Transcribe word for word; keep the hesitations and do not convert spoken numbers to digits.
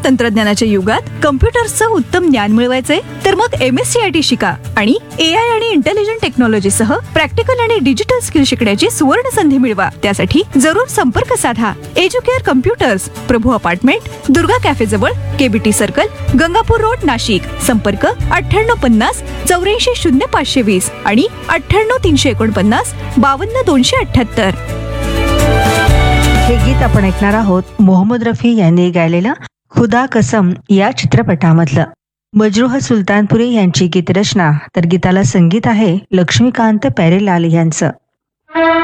तंत्रज्ञानाच्या युगात कम्प्युटर्सचं उत्तम ज्ञान मिळवायचंय तर मग M S C I T शिका आणि ए आय आणि इंटेलिजंट टेक्नॉलॉजी सह प्रॅक्टिकल आणि डिजिटल स्किल शिकण्याची सुवर्ण संधी मिळवा. त्यासाठी जरूर संपर्क साधा. एज्युकेअर कम्प्युटर्स, प्रभू अपार्टमेंट, दुर्गा कॅफे जवळ, KBT circle, Gangapur road, Nashik. संपर्क अठ्ठ्याण्णव पन्नास चौऱ्याऐंशी शून्य पाचशे वीस आणि अठ्ठ्याण्णव तीनशे एकोणपन्नास बावन्न दोनशे अठ्ठ्याहत्तर. हे गीत आपण ऐकणार आहोत मोहम्मद रफी यांनी गायलेलं खुदा कसम या चित्रपटामधलं. मजरूह सुलतानपुरी यांची गीतरचना, तर गीताला संगीत आहे लक्ष्मीकांत प्यारेलाल यांचं.